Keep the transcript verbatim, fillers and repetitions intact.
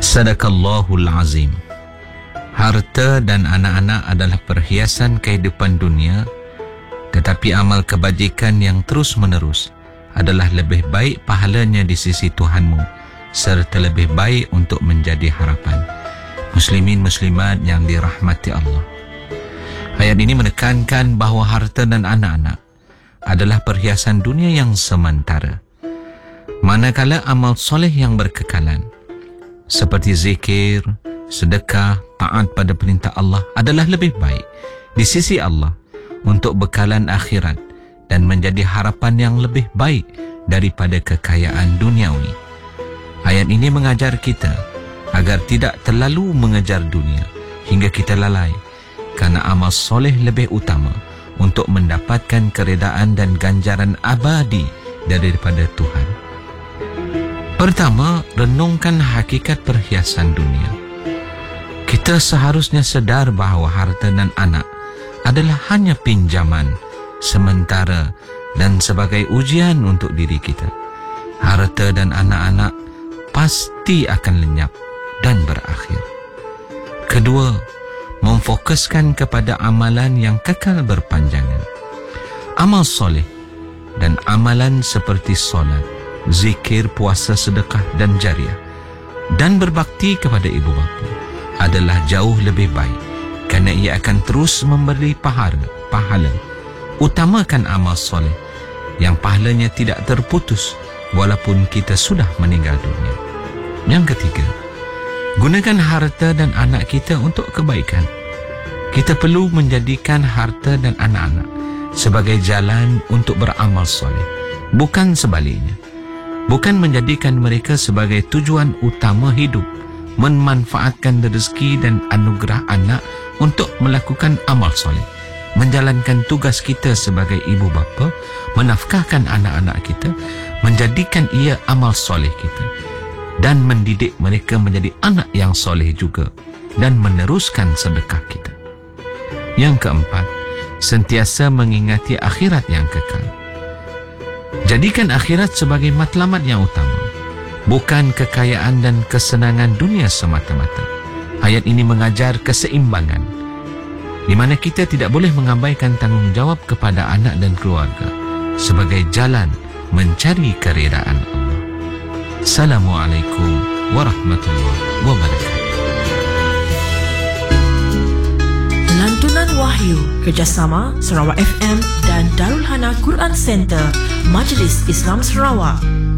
Sadaqallahul azim. Harta dan anak-anak adalah perhiasan kehidupan dunia, tetapi amal kebajikan yang terus-menerus adalah lebih baik pahalanya di sisi Tuhanmu, serta lebih baik untuk menjadi harapan. Muslimin muslimat yang dirahmati Allah. Ayat ini menekankan bahawa harta dan anak-anak adalah perhiasan dunia yang sementara, manakala amal soleh yang berkekalan seperti zikir, sedekah, taat pada perintah Allah adalah lebih baik di sisi Allah untuk bekalan akhirat dan menjadi harapan yang lebih baik daripada kekayaan duniawi. Ayat ini mengajar kita agar tidak terlalu mengejar dunia hingga kita lalai, kerana amal soleh lebih utama untuk mendapatkan keredaan dan ganjaran abadi daripada Tuhan. Pertama, renungkan hakikat perhiasan dunia. Kita seharusnya sedar bahawa harta dan anak adalah hanya pinjaman sementara dan sebagai ujian untuk diri kita. Harta dan anak-anak pasti akan lenyap dan berakhir. Kedua, memfokuskan kepada amalan yang kekal berpanjangan. Amal soleh dan amalan seperti solat, zikir, puasa, sedekah dan jariah dan berbakti kepada ibu bapa adalah jauh lebih baik, kerana ia akan terus memberi pahala. pahala. Utamakan amal soleh yang pahalanya tidak terputus walaupun kita sudah meninggal dunia. Yang ketiga, gunakan harta dan anak kita untuk kebaikan. Kita perlu menjadikan harta dan anak-anak sebagai jalan untuk beramal soleh, bukan sebaliknya. Bukan menjadikan mereka sebagai tujuan utama hidup, memanfaatkan rezeki dan anugerah anak untuk melakukan amal soleh, menjalankan tugas kita sebagai ibu bapa, menafkahkan anak-anak kita, menjadikan ia amal soleh kita, dan mendidik mereka menjadi anak yang soleh juga, dan meneruskan sedekah kita. Yang keempat, sentiasa mengingati akhirat yang kekal. Jadikan akhirat sebagai matlamat yang utama, bukan kekayaan dan kesenangan dunia semata-mata. Ayat ini mengajar keseimbangan, di mana kita tidak boleh mengabaikan tanggungjawab kepada anak dan keluarga sebagai jalan mencari keredaan Allah. Assalamualaikum warahmatullahi wabarakatuh. Lantunan Wahyu, kerjasama Sarawak F M dan Darul Hana Quran Center, Majlis Islam Sarawak.